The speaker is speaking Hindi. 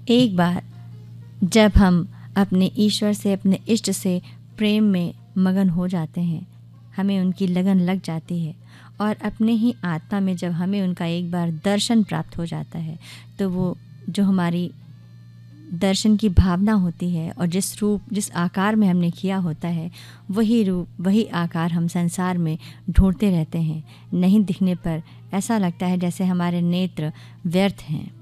एक बार जब हम अपने ईश्वर से, अपने इष्ट से प्रेम में मगन हो जाते हैं, हमें उनकी लगन लग जाती है और अपने ही आत्मा में जब हमें उनका एक बार दर्शन प्राप्त हो जाता है, तो वो जो हमारी दर्शन की भावना होती है और जिस रूप, जिस आकार में हमने किया होता है, वही रूप, वही आकार हम संसार में ढूंढते रहते हैं। नहीं दिखने पर ऐसा लगता है जैसे हमारे नेत्र व्यर्थ हैं।